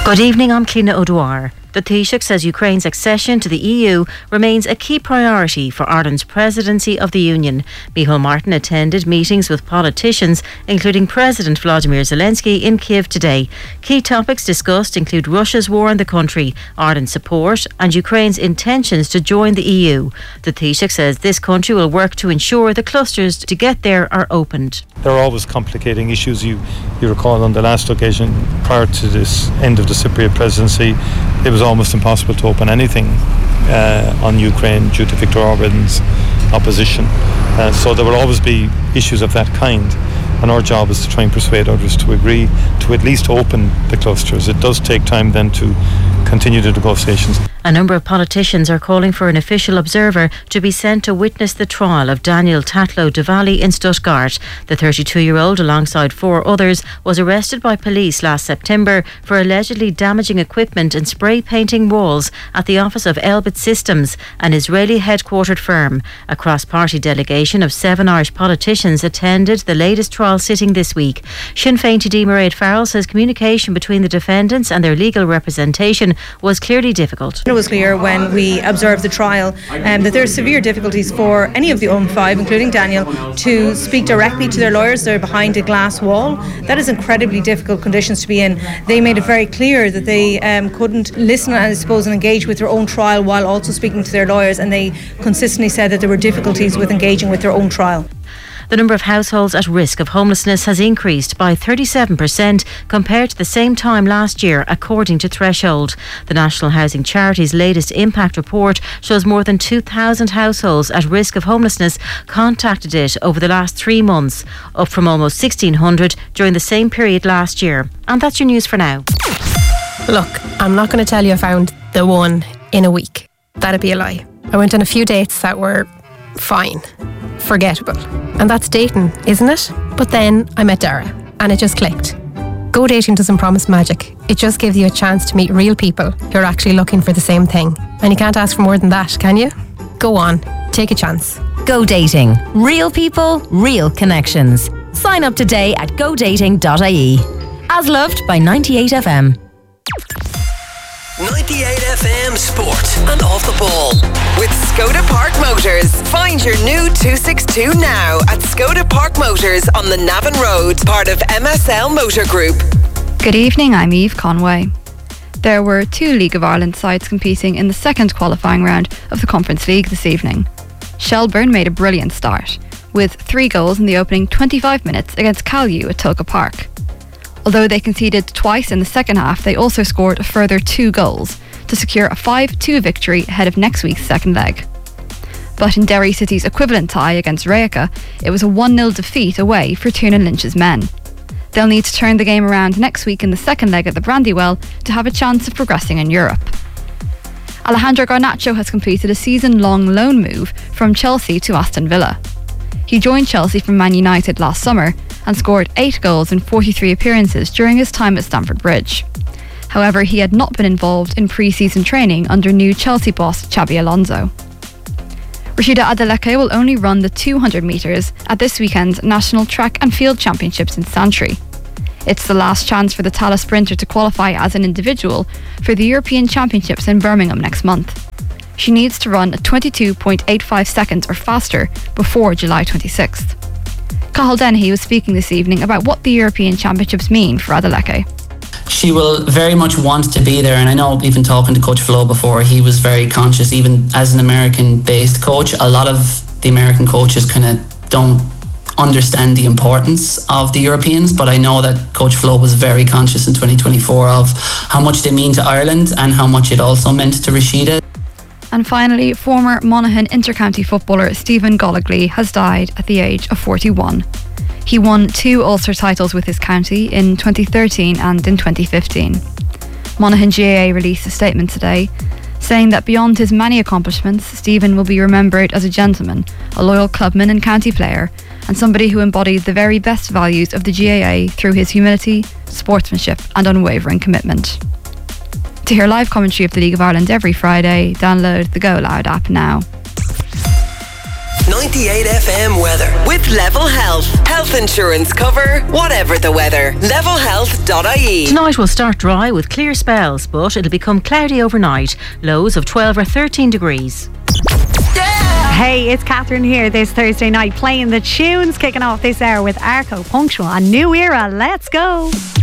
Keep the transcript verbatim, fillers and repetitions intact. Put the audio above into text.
Good evening, I'm Cliona O'Dwyer. The Taoiseach says Ukraine's accession to the E U remains a key priority for Ireland's presidency of the Union. Micheál Martin attended meetings with politicians, including President Volodymyr Zelensky, in Kyiv today. Key topics discussed include Russia's war in the country, Ireland's support and Ukraine's intentions to join the E U. The Taoiseach says this country will work to ensure the clusters to get there are opened. There are always complicating issues. You, you recall on the last occasion prior to this end of the Cypriot presidency, it was almost impossible to open anything uh, on Ukraine due to Viktor Orban's opposition. Uh, so there will always be issues of that kind, and our job is to try and persuade others to agree to at least open the clusters. It does take time then to continue the negotiations. A number of politicians are calling for an official observer to be sent to witness the trial of Daniel Tatlow Diwali in Stuttgart. The thirty-two-year-old, alongside four others, was arrested by police last September for allegedly damaging equipment and spray painting walls at the office of Elbit Systems, an Israeli headquartered firm. A cross-party delegation of seven Irish politicians attended the latest trial sitting this week. Sinn Féin T D Mairead Farrell says communication between the defendants and their legal representation was clearly difficult. It was clear when we observed the trial um, that there are severe difficulties for any of the O M five, including Daniel, to speak directly to their lawyers. They're behind a glass wall. That is incredibly difficult conditions to be in. They made it very clear that they um, couldn't listen, I suppose, and engage with their own trial while also speaking to their lawyers, and they consistently said that there were difficulties with engaging with their own trial. The number of households at risk of homelessness has increased by thirty-seven percent compared to the same time last year, according to Threshold. The National Housing Charity's latest impact report shows more than two thousand households at risk of homelessness contacted it over the last three months, up from almost sixteen hundred during the same period last year. And that's your news for now. Look, I'm not going to tell you I found the one in a week. That'd be a lie. I went on a few dates that were fine, forgettable. And that's dating, isn't it? But then I met Dara and it just clicked. Go dating doesn't promise magic. It just gives you a chance to meet real people who are actually looking for the same thing. And you can't ask for more than that, can you? Go on, take a chance. Go dating. Real people, real connections. Sign up today at go dating dot I E. As loved by ninety-eight F M. ninety-eight F M Sport and Off the Ball. With Skoda Park Motors. Find your new two sixty-two now at Skoda Park Motors on the Navan Road, part of M S L Motor Group. Good evening, I'm Eve Conway. There were two League of Ireland sides competing in the second qualifying round of the Conference League this evening. Shelbourne made a brilliant start, with three goals in the opening twenty-five minutes against Calyu at Tulka Park. Although they conceded twice in the second half, they also scored a further two goals to secure a five two victory ahead of next week's second leg. But in Derry City's equivalent tie against Rijeka, it was a one nil defeat away for Tiernan Lynch's men. They'll need to turn the game around next week in the second leg at the Brandywell to have a chance of progressing in Europe. Alejandro Garnacho has completed a season-long loan move from Chelsea to Aston Villa. He joined Chelsea from Man United last summer and scored eight goals in forty-three appearances during his time at Stamford Bridge. However, he had not been involved in pre-season training under new Chelsea boss Xabi Alonso. Rashida Adeleke will only run the two hundred metres at this weekend's National Track and Field Championships in Santry. It's the last chance for the Tallaght sprinter to qualify as an individual for the European Championships in Birmingham next month. She needs to run at twenty-two point eight five seconds or faster before July twenty-sixth. Cathal Dennehy was speaking this evening about what the European Championships mean for Adeleke. She will very much want to be there, and I know even talking to Coach Flo before, he was very conscious, even as an American-based coach. A lot of the American coaches kind of don't understand the importance of the Europeans, but I know that Coach Flo was very conscious in twenty twenty-four of how much they mean to Ireland and how much it also meant to Rashida. And finally, former Monaghan intercounty footballer Stephen Goligly has died at the age of forty-one. He won two Ulster titles with his county in twenty thirteen and in twenty fifteen. Monaghan G A A released a statement today saying that beyond his many accomplishments, Stephen will be remembered as a gentleman, a loyal clubman and county player, and somebody who embodied the very best values of the G A A through his humility, sportsmanship and unwavering commitment. To hear live commentary of the League of Ireland every Friday, download the Go Loud app now. ninety-eight F M weather with Level Health. Health insurance cover, whatever the weather. level health dot I E. Tonight will start dry with clear spells, but it'll become cloudy overnight. Lows of twelve or thirteen degrees. Hey, it's Catherine here this Thursday night playing the tunes, kicking off this hour with Arco, Punctual and New Era. Let's go.